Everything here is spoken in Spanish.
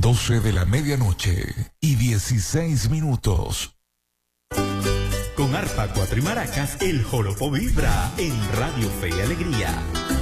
12 de la medianoche y 16 minutos. Con arpa, cuatro y maracas, el joropo vibra en Radio Fe y Alegría.